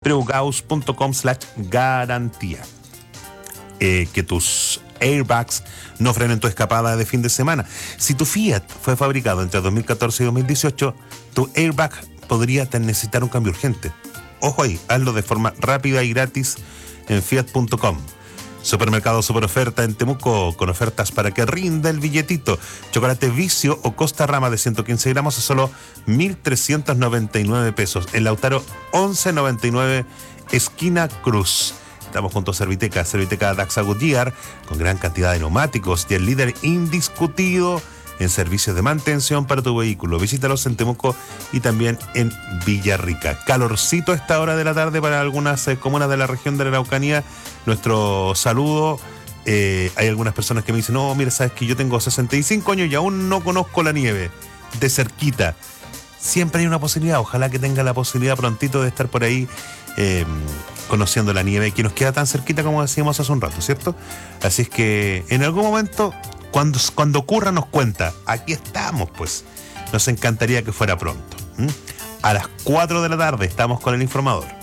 Prevogaus.com/garantía. Que tus airbags no frenen tu escapada de fin de semana. Si tu Fiat fue fabricado entre 2014 y 2018, tu airbag podría necesitar un cambio urgente. Ojo ahí, hazlo de forma rápida y gratis en fiat.com. Supermercado Super Oferta en Temuco, con ofertas para que rinda el billetito. Chocolate Vicio o Costa Rama de 115 gramos a solo 1.399 pesos. En Lautaro, 11.99, esquina Cruz. Estamos junto a Serviteca Daxa Goodyear, con gran cantidad de neumáticos y el líder indiscutido en servicios de mantención para tu vehículo. Visítalos en Temuco y también en Villarrica. Calorcito a esta hora de la tarde para algunas comunas de la región de la Araucanía. Nuestro saludo. Hay algunas personas que me dicen, no, mira, sabes que yo tengo 65 años y aún no conozco la nieve de cerquita. Siempre hay una posibilidad, ojalá que tenga la posibilidad prontito de estar por ahí conociendo la nieve que nos queda tan cerquita como decíamos hace un rato, ¿cierto? Así es que en algún momento, cuando ocurra, nos cuenta. Aquí estamos, pues. Nos encantaría que fuera pronto. A las 4 de la tarde estamos con el informador.